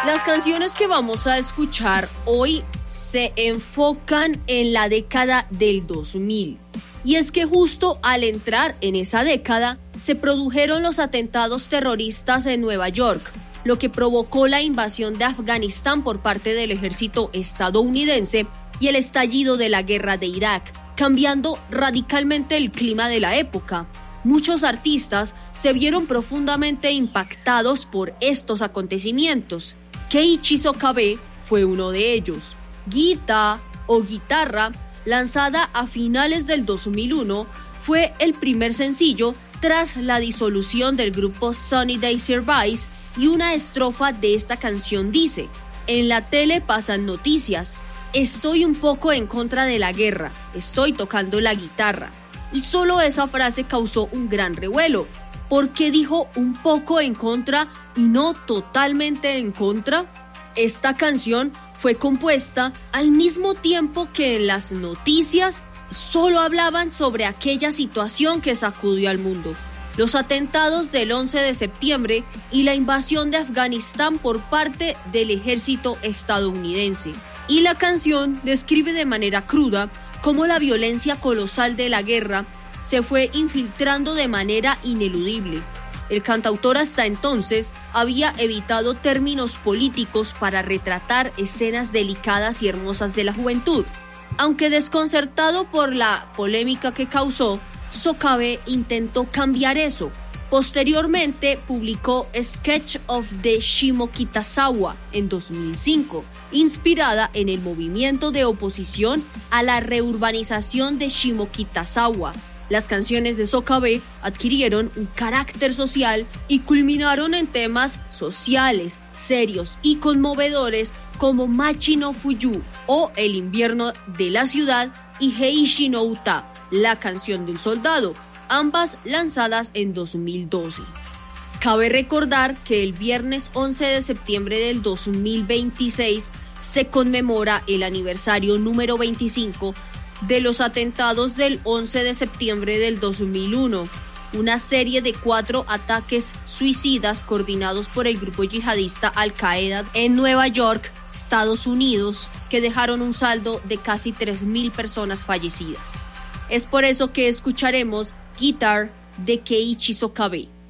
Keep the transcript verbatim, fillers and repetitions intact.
Las canciones que vamos a escuchar hoy se enfocan en la década del dos mil. Y es que justo al entrar en esa década, se produjeron los atentados terroristas en Nueva York, lo que provocó la invasión de Afganistán por parte del ejército estadounidense y el estallido de la guerra de Irak, cambiando radicalmente el clima de la época. Muchos artistas se vieron profundamente impactados por estos acontecimientos. Keiichi Sokabe fue uno de ellos. Guita o Guitarra, lanzada a finales del dos mil uno, fue el primer sencillo tras la disolución del grupo Sunny Day Service, y una estrofa de esta canción dice: en la tele pasan noticias, estoy un poco en contra de la guerra, estoy tocando la guitarra. Y solo esa frase causó un gran revuelo. ¿Por qué dijo un poco en contra y no totalmente en contra? Esta canción fue compuesta al mismo tiempo que en las noticias solo hablaban sobre aquella situación que sacudió al mundo: los atentados del once de septiembre y la invasión de Afganistán por parte del ejército estadounidense. Y la canción describe de manera cruda cómo la violencia colosal de la guerra se fue infiltrando de manera ineludible. El cantautor hasta entonces había evitado términos políticos para retratar escenas delicadas y hermosas de la juventud. Aunque desconcertado por la polémica que causó, Sokabe intentó cambiar eso. Posteriormente publicó Sketch of the Shimokitazawa en dos mil cinco, inspirada en el movimiento de oposición a la reurbanización de Shimokitazawa. Las canciones de Sokabe adquirieron un carácter social y culminaron en temas sociales, serios y conmovedores como Machi no Fuyu o El invierno de la ciudad y Heishi no Uta, la canción del soldado, ambas lanzadas en dos mil doce. Cabe recordar que el viernes once de septiembre del dos mil veintiséis se conmemora el aniversario número veinticinco de los atentados del once de septiembre del dos mil uno, una serie de cuatro ataques suicidas coordinados por el grupo yihadista Al-Qaeda en Nueva York, Estados Unidos, que dejaron un saldo de casi tres mil personas fallecidas. Es por eso que escucharemos Guitar de Keiichi Sokabe.